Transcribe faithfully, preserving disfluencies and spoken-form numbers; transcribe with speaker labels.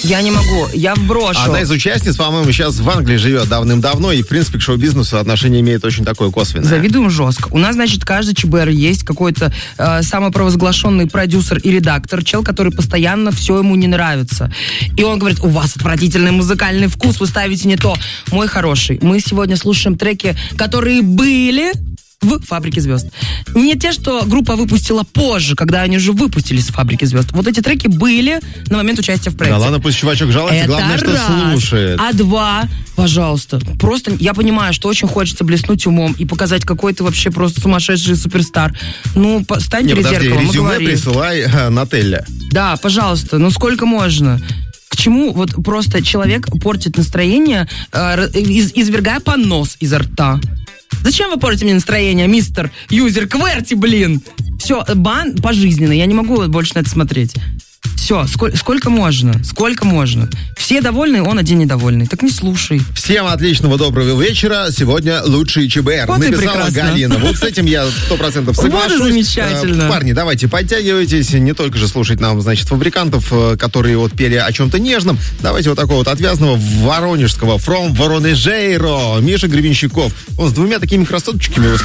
Speaker 1: Я не могу, я вброшу.
Speaker 2: Одна из участниц, по-моему, сейчас в Англии живет давным-давно и, в принципе, к шоу-бизнесу отношение имеет очень такое косвенное.
Speaker 1: Завидуем жестко. У нас, значит, каждый ЧБР есть какой-то э, самопровозглашенный продюсер и редактор, чел, который постоянно все ему не нравится. И он говорит, у вас отвратительный музыкальный вкус, вы ставите не то. Мой хороший, мы сегодня слушаем треки, которые были в «Фабрике звезд». Не те, что группа выпустила позже, когда они уже выпустились в «Фабрике звезд». Вот эти треки были на момент участия в проекте.
Speaker 2: Да ладно, пусть чувачок жалуется,
Speaker 1: Это
Speaker 2: главное, что
Speaker 1: раз.
Speaker 2: слушает.
Speaker 1: А два, пожалуйста, просто я понимаю, что очень хочется блеснуть умом и показать, какой ты вообще просто сумасшедший суперстар. Ну, стань перед зеркалом и
Speaker 2: резюме
Speaker 1: говори.
Speaker 2: присылай э, на Телле.
Speaker 1: Да, пожалуйста, ну сколько можно? К чему вот просто человек портит настроение, э, из, извергая понос изо рта? Зачем вы портите мне настроение, мистер юзер Кверти, блин? Все, бан пожизненный, я не могу больше на это смотреть. Все, сколько, сколько можно? Сколько можно? Все довольны, он один недовольный. Так не слушай.
Speaker 2: Всем отличного доброго вечера. Сегодня лучший ЧБР.
Speaker 1: Вот
Speaker 2: Написала Галина. Вот с этим я сто процентов соглашусь.
Speaker 1: Вот и замечательно.
Speaker 2: Э, парни, давайте подтягивайтесь. Не только же слушать нам, значит, фабрикантов, которые вот пели о чем-то нежном. Давайте вот такого вот отвязного воронежского From Воронежейро. Миша Гребенщиков. Он с двумя такими красоточками